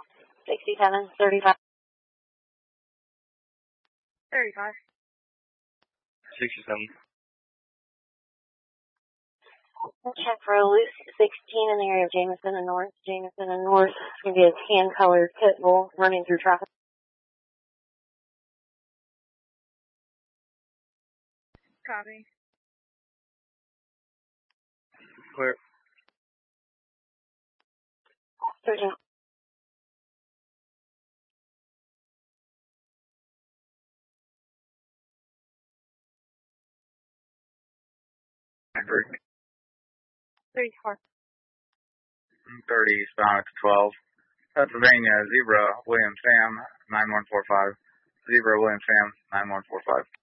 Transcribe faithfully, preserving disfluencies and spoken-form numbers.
sixty-seven, thirty-five. thirty-five. sixty-seven. Check for a loose sixteen in the area of Jameson and North. Jameson and North. It's going to be a tan-colored pit bull running through traffic. Copy. Clear. thirteen. thirty-four. thirty, Sonic twelve. Pennsylvania, Zebra, William Sam, nine one four five. Zebra, William Sam, nine one four five.